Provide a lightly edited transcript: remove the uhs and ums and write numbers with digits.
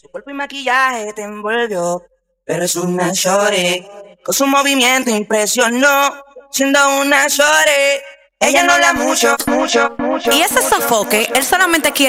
Cuerpo y maquillaje te envolvió, pero es una shorty. Con su movimiento impresionó, siendo una shorty. Ella no habla mucho. Y ese sofoque, él solamente quiere